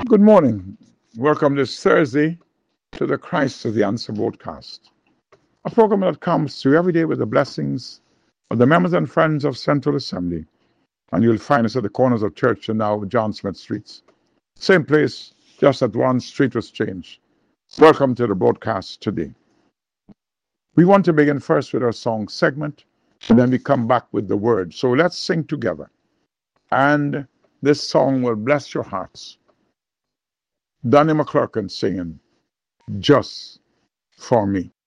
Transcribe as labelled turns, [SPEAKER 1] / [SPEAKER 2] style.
[SPEAKER 1] Good morning. Welcome this Thursday to the Christ of the Answer broadcast, a program that comes to you every day with the blessings of the members and friends of Central Assembly. And you'll find us at the corners of Church and now John Smith Streets. Same place, just that one street was changed. Welcome to the broadcast today. We want to begin first with our song segment, and then we come back with the word. So let's sing together. And this song will bless your hearts. Donnie McClurkin singing, Just for Me.